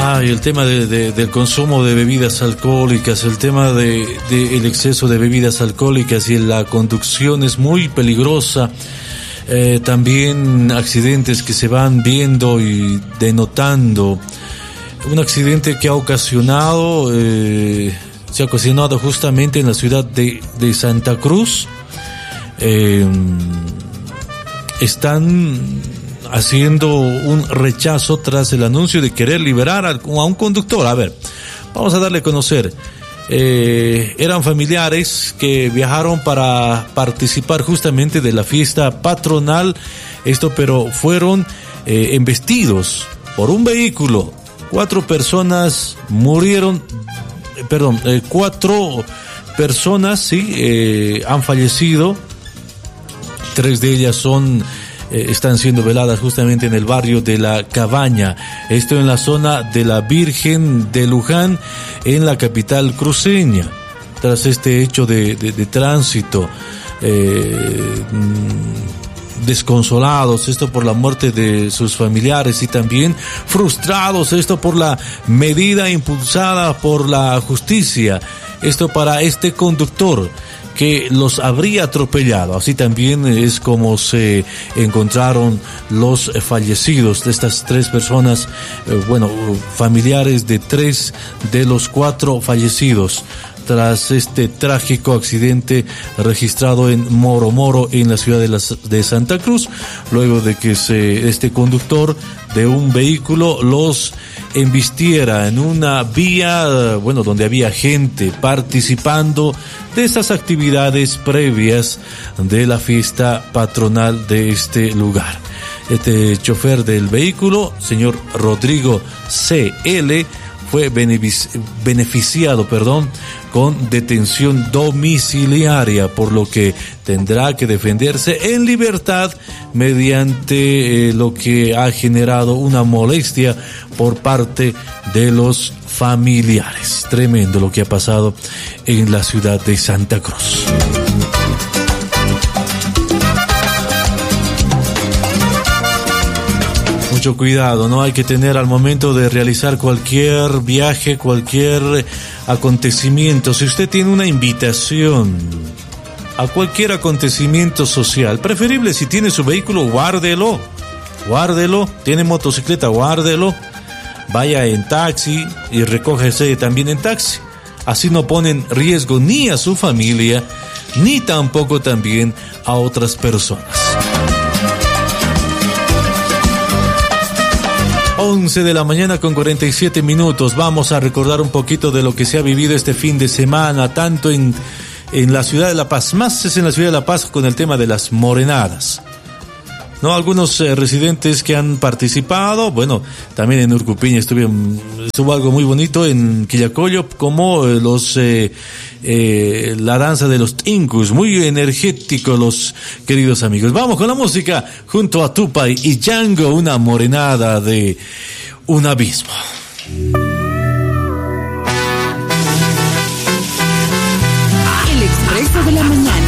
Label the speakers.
Speaker 1: Y el tema del consumo de bebidas alcohólicas, el tema el exceso de bebidas alcohólicas y la conducción es muy peligrosa. También accidentes que se van viendo y denotando. Un accidente que se ha ocasionado justamente en la ciudad de Santa Cruz. Están haciendo un rechazo tras el anuncio de querer liberar a un conductor. A ver, vamos a darle a conocer. Eran familiares que viajaron para participar justamente de la fiesta patronal. Pero fueron embestidos por un vehículo. 4 personas murieron. 4 personas han fallecido. 3 de ellas están siendo veladas justamente en el barrio de La Cabaña. Esto en la zona de la Virgen de Luján, en la capital cruceña. Tras este hecho de tránsito, desconsolados, esto por la muerte de sus familiares, y también frustrados, esto por la medida impulsada por la justicia, esto para este conductor que los habría atropellado. Así también es como se encontraron los fallecidos de estas 3 personas, familiares de 3 de los 4 fallecidos tras este trágico accidente registrado en Moro, en la ciudad de Santa Cruz, luego de que este conductor de un vehículo los embistiera en una vía, donde había gente participando de esas actividades previas de la fiesta patronal de este lugar. Este chofer del vehículo, señor Rodrigo C.L., fue beneficiado con detención domiciliaria, por lo que tendrá que defenderse en libertad mediante lo que ha generado una molestia por parte de los familiares. Tremendo lo que ha pasado en la ciudad de Santa Cruz. Mucho cuidado, ¿no? Hay que tener al momento de realizar cualquier viaje, cualquier acontecimiento. Si usted tiene una invitación a cualquier acontecimiento social, preferible si tiene su vehículo, guárdelo. Tiene motocicleta, guárdelo. Vaya en taxi y recógese también en taxi. Así no ponen riesgo ni a su familia, ni tampoco también a otras personas. 11 de la mañana con 47 minutos. Vamos a recordar un poquito de lo que se ha vivido este fin de semana, tanto en la ciudad de La Paz, más es en la ciudad de La Paz con el tema de las morenadas. ¿No? Algunos residentes que han participado, también en Urcupiña estuvo algo muy bonito, en Quillacollo, como la danza de los Tincus, muy energéticos los queridos amigos. Vamos con la música junto a Tupac y Django, una morenada de un abismo.
Speaker 2: El Expreso de la Mañana.